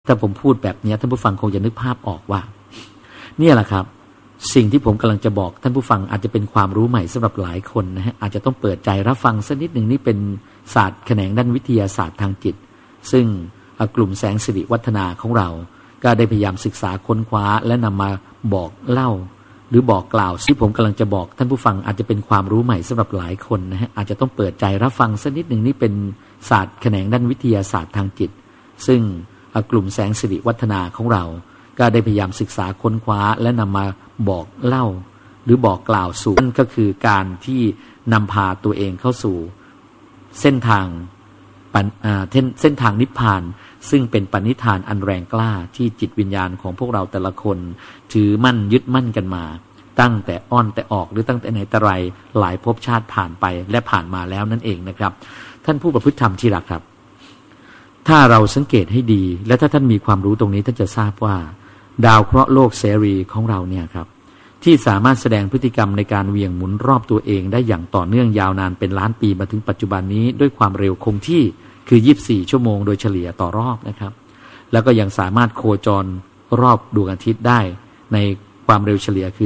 ถ้าผมพูดแบบนี้ท่านผู้ฟังคงจะนึกภาพออกว่าเนี่ยแหละครับสิ่งที่ผมกำลังจะบอกท่านผู้ฟังอาจจะเป็นความรู้ใหม่สำหรับหลายคนนะฮะอาจจะต้องเปิดใจรับฟังสักนิดหนึ่งนี่เป็นศาสตร์แขนงด้านวิทยาศาสตร์ทางจิตซึ่งกลุ่มแสงสิริวัฒนาของเราก็ได้พยายามศึกษาค้นคว้าและนำมาบอกเล่าหรือบอกกล่าวที่ผมกำลังจะบอกท่านผู้ฟังอาจจะเป็นความรู้ใหม่สำหรับหลายคนนะฮะอาจจะต้องเปิดใจรับฟังสักนิดหนึ่งนี่เป็นศาสตร์แขนงด้านวิทยาศาสตร์ทางจิตซึ่งกลุ่มแสงสิริวัฒนาของเราก็ได้พยายามศึกษาค้นคว้าและนำมาบอกเล่าหรือบอกกล่าวสู่นั่นก็คือการที่นำพาตัวเองเข้าสู่เส้นทางนิพพานซึ่งเป็นปณิธานอันแรงกล้าที่จิตวิญญาณของพวกเราแต่ละคนถือมั่นยึดมั่นกันมาตั้งแต่อ้อนแต่ออกหรือตั้งแต่ไหนแต่ไรหลายภพชาติผ่านไปและผ่านมาแล้วนั่นเองนะครับท่านผู้ประพฤติธรรมที่รักครับถ้าเราสังเกตให้ดีและถ้าท่านมีความรู้ตรงนี้ท่านจะทราบว่าดาวเคราะห์โลกเสรีของเราเนี่ยครับที่สามารถแสดงพฤติกรรมในการเหวี่ยงหมุนรอบตัวเองได้อย่างต่อเนื่องยาวนานเป็นล้านปีมาถึงปัจจุบันนี้ด้วยความเร็วคงที่คือ24ชั่วโมงโดยเฉลี่ยต่อรอบนะครับแล้วก็ยังสามารถโคจรรอบดวงอาทิตย์ได้ในความเร็วเฉลี่ยคือ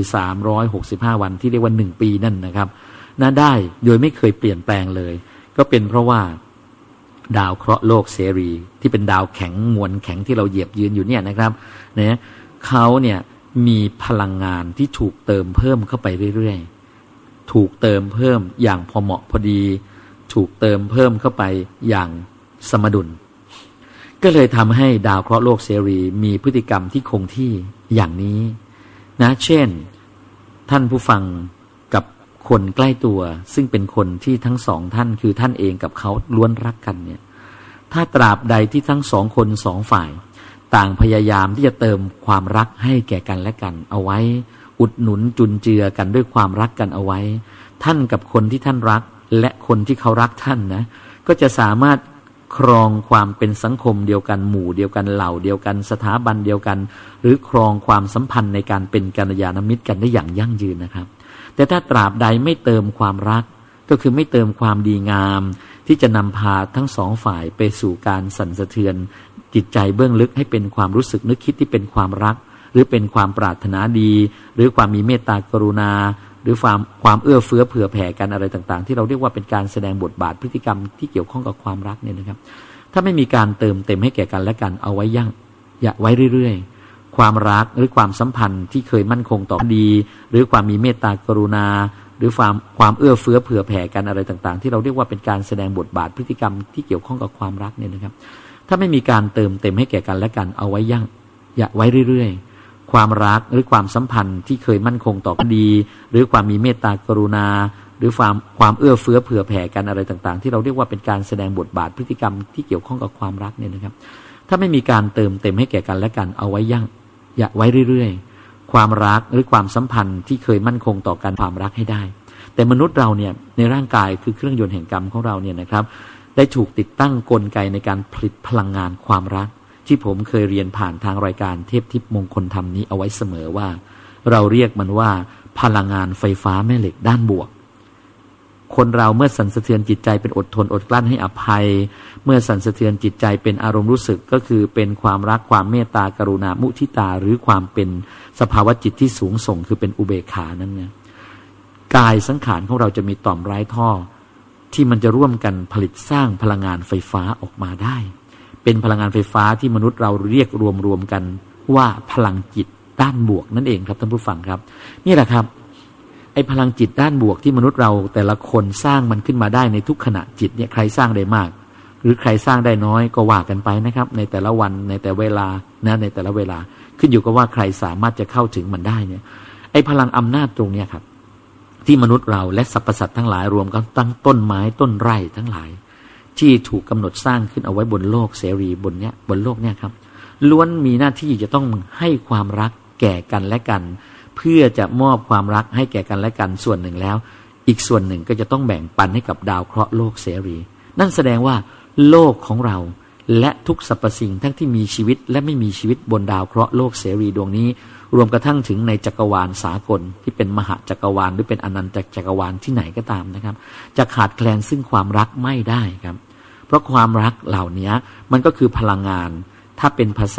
365วันที่เรียกว่า1ปีนั่นนะครับน่าได้โดยไม่เคยเปลี่ยนแปลงเลยก็เป็นเพราะว่าดาวเคราะห์โลกเสรีที่เป็นดาวแข็งมวลแข็งที่เราเหยียบยืนอยู่เนี่ยนะครับเนี่ยเขาเนี่ยมีพลังงานที่ถูกเติมเพิ่มเข้าไปเรื่อยๆถูกเติมเพิ่มอย่างพอเหมาะพอดีถูกเติมเพิ่มเข้าไปอย่างสมดุลก็เลยทำให้ดาวเคราะห์โลกเสรีมีพฤติกรรมที่คงที่อย่างนี้นะเช่นท่านผู้ฟังกับคนใกล้ตัวซึ่งเป็นคนที่ทั้งสองท่านคือท่านเองกับเขาล้วนรักกันเนี่ยถ้าตราบใดที่ทั้งสองคนสองฝ่ายต่างพยายามที่จะเติมความรักให้แก่กันและกันเอาไว้อุดหนุนจุนเจือกันด้วยความรักกันเอาไว้ท่านกับคนที่ท่านรักและคนที่เขารักท่านนะก็จะสามารถครองความเป็นสังคมเดียวกันหมู่เดียวกันเหล่าเดียวกันสถาบันเดียวกันหรือครองความสัมพันธ์ในการเป็นกัลยาณมิตรกันได้อย่างยั่งยืนนะครับแต่ถ้าตราบใดไม่เติมความรักก็คือไม่เติมความดีงามที่จะนำพาทั้งสองฝ่ายไปสู่การสั่นสะเทือนจิตใจเบื้องลึกให้เป็นความรู้สึกนึกคิดที่เป็นความรักหรือเป็นความปรารถนาดีหรือความมีเมตตากรุณาหรือความเอื้อเฟื้อเผื่อแผ่กันอะไรต่างๆที่เราเรียกว่าเป็นการแสดงบทบาทพฤติกรรมที่เกี่ยวข้องกับความรักเนี่ยนะครับถ้าไม่มีการเติมเต็มให้แก่กันและกันเอาไว้ไว้เรื่อยๆความรักหรือความสัมพันธ์ที่เคยมั่นคงต่อดีหรือความมีเมตตากรุณาหรือความเอื้อเฟื้อเผื่อแผ่กันอะไรต่างๆที่เราเรียกว่าเป็นการแสดงบทบาทพฤติกรรมที่เกี่ยวข้องกับความรักเนี่ยนะครับถ้าไม่มีการเติมเต็มให้แก่กันและกันเอาไว้ไว้เรื่อยๆความรักหรือความสัมพันธ์ที่เคยมั่นคงต่อดีหรือความมีเมตตากรุณาหรือความเอื้อเฟื้อเผื่อแผ่กันอะไรต่างๆที่เราเรียกว่าเป็นการแสดงบทบาทพฤติกรรมที่เกี่ยวข้องกับความรักเนี่ยนะครับถ้าไม่มีการเติมเต็มให้แก่กันและกันเอาไว้ไว้เรื่อยๆความรักหรือความสัมพันธ์ที่เคยมั่นคงต่อกันความรักให้ได้แต่มนุษย์เราเนี่ยในร่างกายคือเครื่องยนต์แห่งกรรมของเราเนี่ยนะครับได้ถูกติดตั้งกลไกในการผลิตพลังงานความรักที่ผมเคยเรียนผ่านทางรายการเทพทิพย์มงคลธรรมนี้เอาไว้เสมอว่าเราเรียกมันว่าพลังงานไฟฟ้าแม่เหล็กด้านบวกคนเราเมื่อสั่นสะเทือนจิตใจเป็นอดทนอดกลั้นให้อภัยเมื่อสั่นสะเทือนจิตใจเป็นอารมณ์รู้สึกก็คือเป็นความรักความเมตตากรุณามุทิตาหรือความเป็นสภาวะจิตที่สูงส่งคือเป็นอุเบกขานั้นเนี่ยกายสังขารของเราจะมีต่อมไร้ท่อที่มันจะร่วมกันผลิตสร้างพลังงานไฟฟ้าออกมาได้เป็นพลังงานไฟฟ้าที่มนุษย์เราเรียกรวมกันว่าพลังจิตด้านบวกนั่นเองครับท่านผู้ฟังครับนี่แหละครับไอ้พลังจิตด้านบวกที่มนุษย์เราแต่ละคนสร้างมันขึ้นมาได้ในทุกขณะจิตเนี่ยใครสร้างได้มากหรือใครสร้างได้น้อยก็ว่ากันไปนะครับในแต่ละวันในแต่เวลานะในแต่ละเวลาขึ้นอยู่กับว่าใครสามารถจะเข้าถึงมันได้เนี่ยไอ้พลังอำนาจตรงเนี้ยครับที่มนุษย์เราและสรรพสัตว์ทั้งหลายรวมกันตั้งต้นไม้ต้นไร่ทั้งหลายที่ถูกกำหนดสร้างขึ้นเอาไว้บนโลกเสรีบนโลกเนี่ยครับล้วนมีหน้าที่จะต้องให้ความรักแก่กันและกันเพื่อจะมอบความรักให้แก่กันและกันส่วนหนึ่งแล้วอีกส่วนหนึ่งก็จะต้องแบ่งปันให้กับดาวเคราะห์โลกเสรีนั่นแสดงว่าโลกของเราและทุกสรรพสิ่งทั้งที่มีชีวิตและไม่มีชีวิตบนดาวเคราะห์โลกเสรีดวงนี้รวมกระทั่งถึงในจักรวาลสากลที่เป็นมหาจักรวาลหรือเป็นอนันตจักรวาลที่ไหนก็ตามนะครับจะขาดแคลนซึ่งความรักไม่ได้ครับเพราะความรักเหล่านี้มันก็คือพลังงานถ้าเป็นภาษา